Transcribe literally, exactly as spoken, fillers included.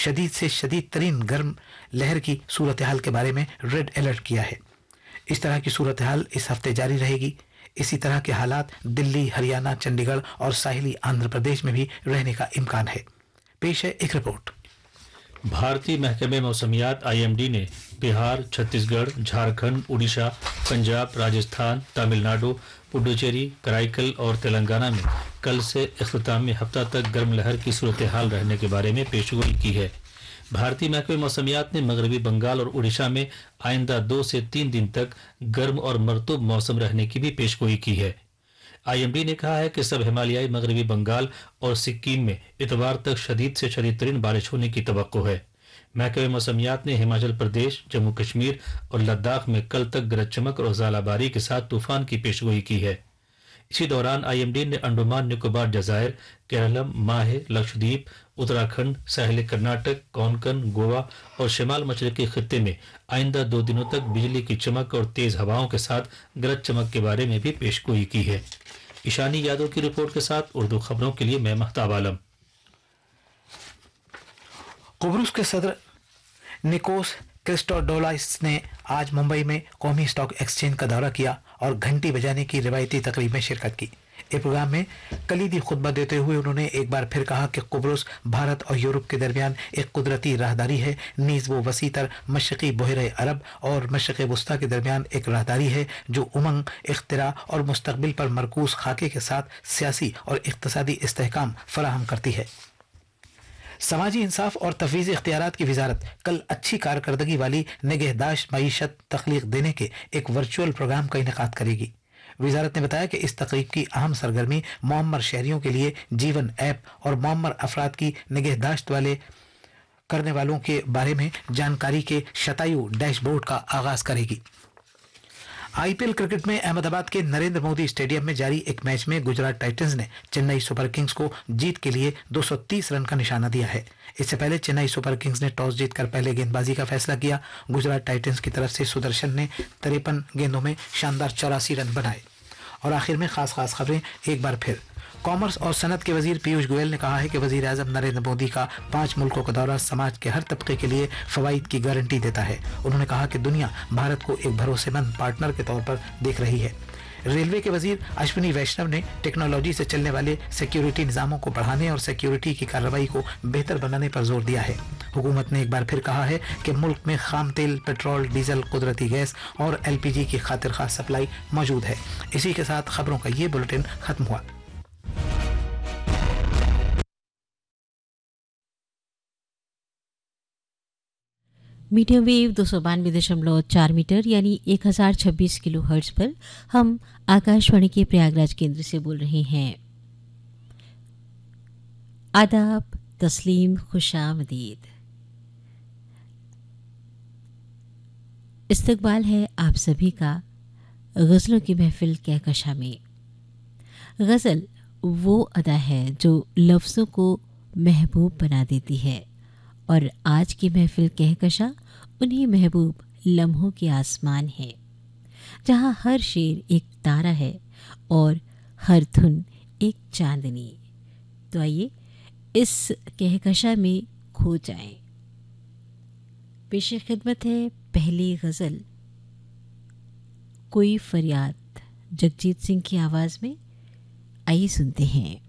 شدید سے شدید ترین گرم لہر کی صورتحال کے بارے میں ریڈ الرٹ کیا ہے۔ اس طرح کی صورتحال اس ہفتے جاری رہے گی۔ اسی طرح کے حالات دلی، ہریانہ، چنڈی گڑھ اور ساحلی آندھرا پردیش میں بھی رہنے کا امکان ہے۔ پیش ہے ایک رپورٹ۔ بھارتی محکمہ موسمیات آئی ایم ڈی نے بہار، چھتیس گڑھ، جھارکھنڈ، اڑیسہ، پنجاب، راجستھان، تمل ناڈو، پڈوچیری، کرائیکل اور تلنگانہ میں کل سے اختتامی ہفتہ تک گرم لہر کی صورتحال رہنے کے بارے میں پیشگوئی کی ہے۔ بھارتی محکمہ موسمیات نے مغربی بنگال اور اڑیسہ میں آئندہ دو سے تین دن تک گرم اور مرطوب موسم رہنے کی بھی پیشگوئی کی ہے۔ آئی ایم ڈی نے کہا ہے کہ سب ہمالیائی مغربی بنگال اور سکم میں اتوار تک شدید سے شدید ترین بارش ہونے کی توقع ہے۔ محکمہ موسمیات نے ہماچل پردیش، جموں کشمیر اور لداخ میں کل تک گرج چمک اور ژالہ باری کے ساتھ طوفان کی پیشگوئی کی ہے۔ اسی دوران آئی ایم ڈی نے انڈمان نکوبار جزائر، کیرلم، ماہے، لکشدیپ، اتراکھنڈ، ساحل کرناٹک، کونکن، گوا اور شمال مشرقی خطے میں آئندہ دو دنوں تک بجلی کی چمک اور تیز ہواؤں کے ساتھ گرج چمک کے بارے میں بھی پیشگوئی کی ہے۔ ایشانی یادو کی رپورٹ کے ساتھ اردو خبروں کے لیے میں مہتاب عالم۔ قبرص کے صدر نکوس کرسٹوڈولائس نے آج ممبئی میں قومی اسٹاک ایکسچینج کا دورہ کیا اور گھنٹی بجانے کی روایتی تقریب میں شرکت کی۔ اس پروگرام میں کلیدی خطبہ دیتے ہوئے انہوں نے ایک بار پھر کہا کہ قبرص بھارت اور یورپ کے درمیان ایک قدرتی راہداری ہے، نیز وہ وسیع تر مشرقی بحیرہ عرب اور مشرق وسطیٰ کے درمیان ایک راہداری ہے جو امنگ، اختراع اور مستقبل پر مرکوز خاکے کے ساتھ سیاسی اور اقتصادی استحکام فراہم کرتی ہے۔ سماجی انصاف اور تفویض اختیارات کی وزارت کل اچھی کارکردگی والی نگہداشت معیشت تخلیق دینے کے ایک ورچوئل پروگرام کا انعقاد کرے گی۔ وزارت نے بتایا کہ اس تقریب کی اہم سرگرمی معمر شہریوں کے لیے جیون ایپ اور معمر افراد کی نگہداشت والے کرنے والوں کے بارے میں جانکاری کے شتائیو ڈیش بورڈ کا آغاز کرے گی۔ آئی پی ایل کرکٹ میں احمد آباد کے نریندر مودی اسٹیڈیم میں جاری ایک میچ میں گجرات ٹائٹنز نے چنئی سپر کنگز کو جیت کے لیے دو سو تیس رن کا نشانہ دیا ہے۔ اس سے پہلے چنئی سپر کنگز نے ٹاس جیت کر پہلے گیند بازی کا فیصلہ کیا۔ گجرات ٹائٹنز کی طرف سے سدرشن نے تریپن گیندوں میں شاندار چوراسی رن بنائے۔ اور آخر میں خاص خاص خبریں ایک بار پھر۔ کامرس اور صنعت کے وزیر پیوش گوئل نے کہا ہے کہ وزیر اعظم نریندر مودی کا پانچ ملکوں کا دورہ سماج کے ہر طبقے کے لیے فوائد کی گارنٹی دیتا ہے۔ انہوں نے کہا کہ دنیا بھارت کو ایک بھروسے مند پارٹنر کے طور پر دیکھ رہی ہے۔ ریلوے کے وزیر اشونی ویشنو نے ٹیکنالوجی سے چلنے والے سیکیورٹی نظاموں کو بڑھانے اور سیکیورٹی کی کارروائی کو بہتر بنانے پر زور دیا ہے۔ حکومت نے ایک بار پھر کہا ہے کہ ملک میں خام تیل، پیٹرول، ڈیزل، قدرتی گیس اور ایل پی جی کی خاطر خواہ سپلائی موجود ہے۔ اسی کے ساتھ خبروں کا یہ بلیٹن ختم ہوا۔ میڈیم ویو دو سو بانوے دشملو چار میٹر یعنی ایک ہزار چھبیس کلو ہرٹز پر ہم آکاشوانی کے پریاگراج کیندر سے بول رہے ہیں۔ آداب، تسلیم، خوش آمدید۔ استقبال ہے آپ سبھی کا غزلوں کی محفل کہکشاں میں۔ غزل وہ ادا ہے جو لفظوں کو محبوب بنا دیتی ہے، اور آج کی محفل کہکشاں انہی محبوب لمحوں کے آسمان ہے، جہاں ہر شعر ایک تارا ہے اور ہر دھن ایک چاندنی۔ تو آئیے اس کہکشاں میں کھو جائیں۔ پیش خدمت ہے پہلی غزل، کوئی فریاد، جگجیت سنگھ کی آواز میں۔ آئیے سنتے ہیں۔